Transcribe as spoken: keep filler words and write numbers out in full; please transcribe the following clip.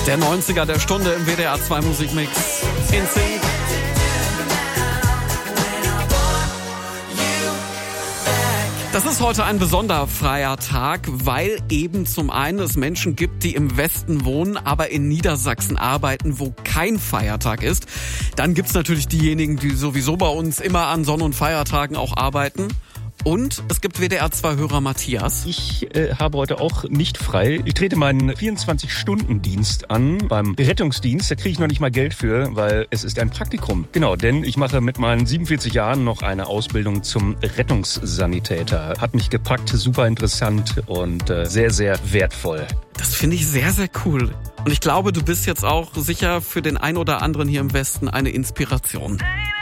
Der neunziger der Stunde im W D R zwei Musikmix. In Sync. Das ist heute ein besonderer freier Tag, weil eben zum einen es Menschen gibt, die im Westen wohnen, aber in Niedersachsen arbeiten, wo kein Feiertag ist. Dann gibt's natürlich diejenigen, die sowieso bei uns immer an Sonn- und Feiertagen auch arbeiten. Und es gibt W D R zwei Hörer Matthias. Ich äh, habe heute auch nicht frei. Ich trete meinen vierundzwanzig-Stunden-Dienst an beim Rettungsdienst. Da kriege ich noch nicht mal Geld für, weil es ist ein Praktikum. Genau, denn ich mache mit meinen siebenundvierzig Jahren noch eine Ausbildung zum Rettungssanitäter. Hat mich gepackt, super interessant und äh, sehr, sehr wertvoll. Das finde ich sehr, sehr cool. Und ich glaube, du bist jetzt auch sicher für den ein oder anderen hier im Westen eine Inspiration.